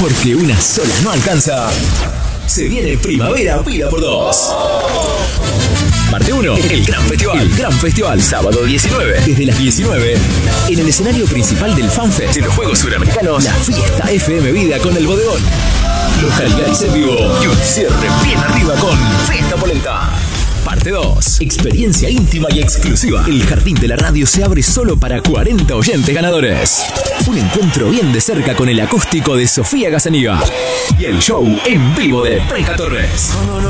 Porque una sola no alcanza. Se viene Primavera Pila por 2. Parte 1, el Gran Festival. El Gran Festival, sábado 19. Desde las 19, en el escenario principal del FanFest de los Juegos Suramericanos, la fiesta FM Vida con el Bodegón. Los Caligaris en vivo y un cierre bien arriba con Fiesta Polenta. Parte 2. Experiencia íntima y exclusiva. El jardín de la radio se abre solo para 40 oyentes ganadores. Un encuentro bien de cerca con el acústico de Sofía Gazaniga. Y el show en vivo de Preja Torres.